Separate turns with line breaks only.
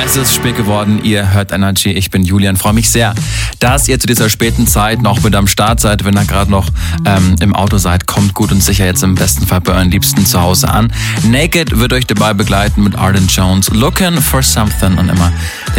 Es ist spät geworden, ihr hört Energy, ich bin Julian. Freue mich sehr, dass ihr zu dieser späten Zeit noch mit am Start seid. Wenn ihr gerade noch im Auto seid, kommt gut und sicher jetzt im besten Fall bei euren Liebsten zu Hause an. Naked wird euch dabei begleiten mit Arden Jones. Looking for something und immer